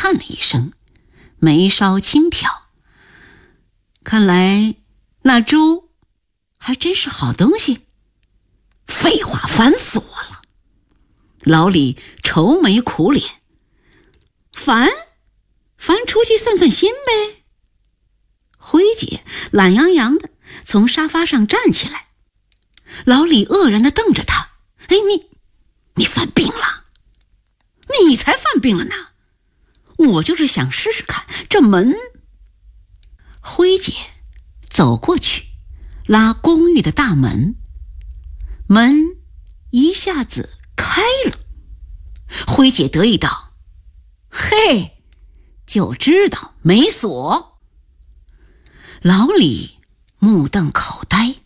叹了一声，眉梢轻挑。看来那猪还真是好东西。废话，烦死我了。老李愁眉苦脸。烦出去散散心呗。辉姐懒洋洋的从沙发上站起来。老李愕然地瞪着他。你犯病了？你才犯病了呢。我就是想试试看这门。辉姐走过去拉公寓的大门，门一下子开了。辉姐得意道：嘿，就知道没锁。老李目瞪口呆。